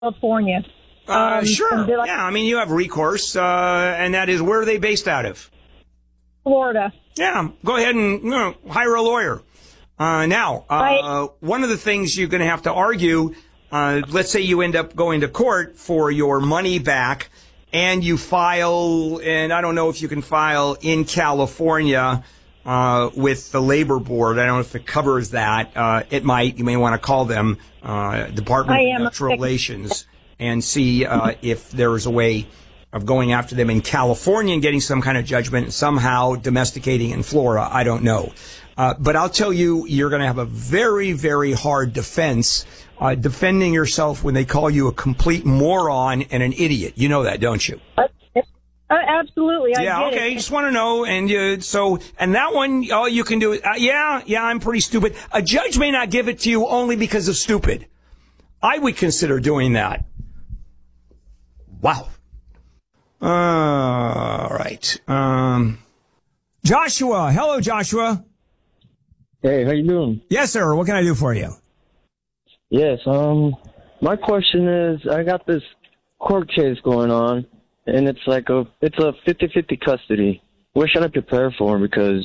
California. Sure. Yeah, I mean, you have recourse, and that is, where are they based out of? Florida. Yeah, go ahead and hire a lawyer. Now, one of the things you're going to have to argue, let's say you end up going to court for your money back, and you file, and I don't know if you can file in California with the Labor Board. I don't know if it covers that. It might. You may want to call them, Department of Industrial Relations, and see if there's a way of going after them in California and getting some kind of judgment, and somehow domesticating in Florida. I don't know. But I'll tell you, you're going to have a very, very hard defense defending yourself when they call you a complete moron and an idiot. You know that, don't you? Absolutely. I yeah, get okay. it. Just want to know. And and that one, all you can do is, yeah, I'm pretty stupid. A judge may not give it to you only because of stupid. I would consider doing that. Wow. All right. Joshua. Hello, Joshua. Hey, how you doing? Yes, sir. What can I do for you? Yes. My question is, I got this court case going on, and it's like a 50-50 custody. What should I prepare for? Because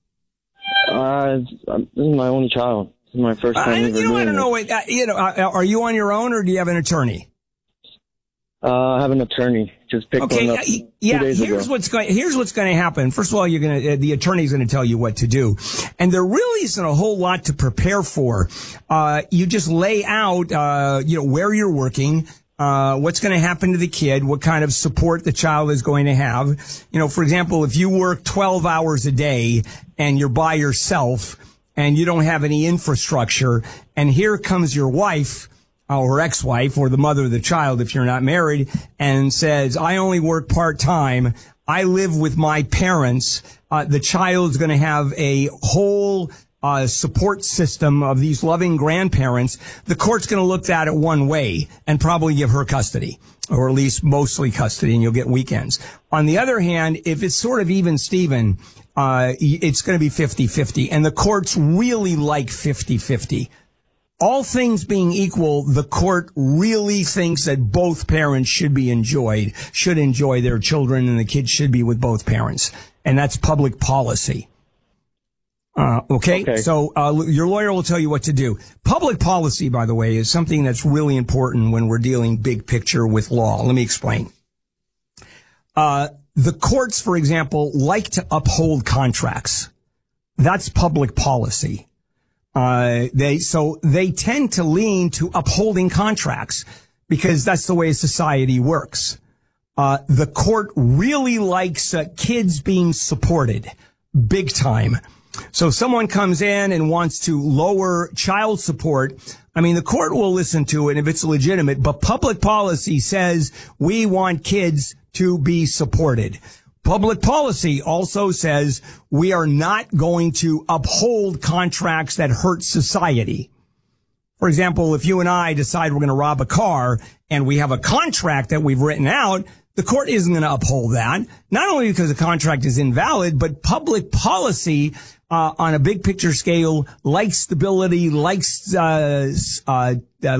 this is my only child. This is my first time ever doing I don't know. Are you on your own, or do you have an attorney? I have an attorney. Just picked one up 2 days ago. Here's what's going to happen. First of all, the attorney's going to tell you what to do, and there really isn't a whole lot to prepare for. You just lay out, where you're working, what's going to happen to the kid, what kind of support the child is going to have. For example, if you work 12 hours a day and you're by yourself and you don't have any infrastructure, and here comes your wife, or ex-wife, or the mother of the child if you're not married, and says, I only work part-time, I live with my parents, the child's going to have a whole support system of these loving grandparents, the court's going to look at it one way and probably give her custody, or at least mostly custody, and you'll get weekends. On the other hand, if it's sort of even Steven, it's going to be 50-50, and the courts really like 50-50. All things being equal, the court really thinks that both parents should enjoy their children, and the kids should be with both parents. And that's public policy. Okay. So, your lawyer will tell you what to do. Public policy, by the way, is something that's really important when we're dealing big picture with law. Let me explain. The courts, for example, like to uphold contracts. That's public policy. They tend to lean to upholding contracts because that's the way society works. The court really likes kids being supported big time. So if someone comes in and wants to lower child support, the court will listen to it if it's legitimate, but public policy says we want kids to be supported. Public policy also says we are not going to uphold contracts that hurt society. For example, if you and I decide we're going to rob a car and we have a contract that we've written out, the court isn't going to uphold that. Not only because the contract is invalid, but public policy on a big picture scale likes stability, what's the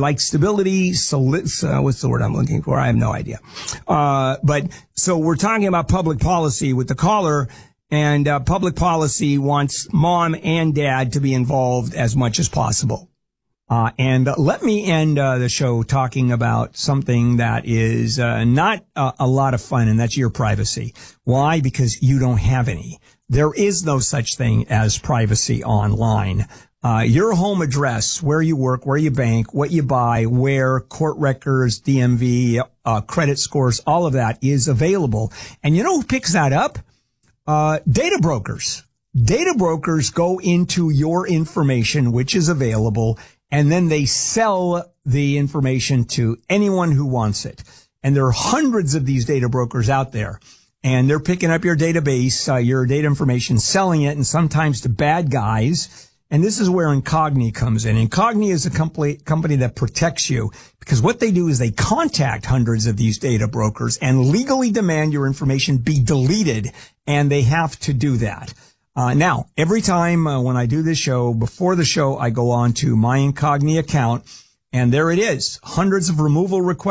word I'm looking for? I have no idea. But so we're talking about public policy with the caller, and public policy wants mom and dad to be involved as much as possible. And let me end the show talking about something that is not a lot of fun, and that's your privacy. Why? Because you don't have any. There is no such thing as privacy online. Your home address, where you work, where you bank, what you buy, where, court records, DMV, credit scores, all of that is available. And you know who picks that up? Data brokers. Data brokers go into your information, which is available, and then they sell the information to anyone who wants it. And there are hundreds of these data brokers out there. And they're picking up your database, your data information, selling it, and sometimes to bad guys. And this is where Incogni comes in. Incogni is a company that protects you, because what they do is they contact hundreds of these data brokers and legally demand your information be deleted, and they have to do that. Now, every time when I do this show, before the show, I go on to my Incogni account, And there it is. Hundreds of removal requests.